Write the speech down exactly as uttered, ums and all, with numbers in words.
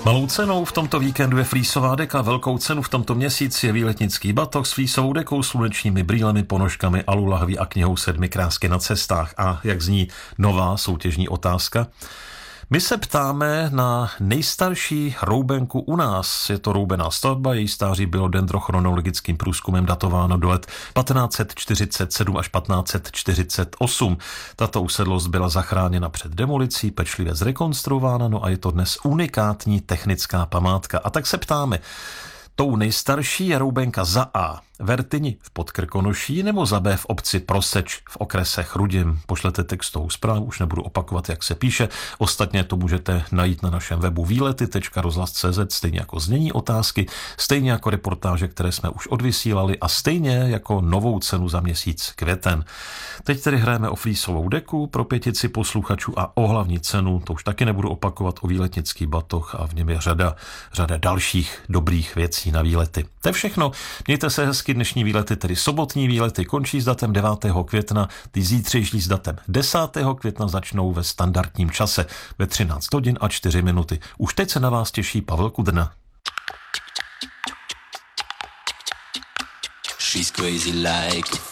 Malou cenou v tomto víkendu je flísová deka, velkou cenu v tomto měsíci je výletnický batoh s flísovou dekou, slunečními brýlemi, ponožkami, alulahví a knihou Sedmi krásky na cestách. A jak zní nová soutěžní otázka? My se ptáme na nejstarší roubenku u nás. Je to roubená stavba, její stáří bylo dendrochronologickým průzkumem datováno do let patnáct set čtyřicet sedm až patnáct set čtyřicet osm. Tato usedlost byla zachráněna před demolicí, pečlivě zrekonstruována, no a je to dnes unikátní technická památka. A tak se ptáme, tou nejstarší je roubenka za A Vertyni v Podkrkonoší nebo za B v obci Proseč v okrese Chrudim. Pošlete textovou zprávu, už nebudu opakovat, jak se píše. Ostatně to můžete najít na našem webu výlety tečka rozhlas tečka cé zet, stejně jako znění otázky, stejně jako reportáže, které jsme už odvysílali a stejně jako novou cenu za měsíc květen. Teď tedy hrajeme o flísovou deku pro pětici posluchačů a o hlavní cenu, to už taky nebudu opakovat, o výletnický batoh a v něm je řada, řada dalších dobrých věcí na výlety. To je všechno. Mějte se hezky. Dnešní výlety, tedy sobotní výlety, končí s datem devátého května, ty zítřejší s datem desátého května začnou ve standardním čase ve třináct hodin a čtyři minuty. Už teď se na vás těší Pavel Kudrna. She's crazy like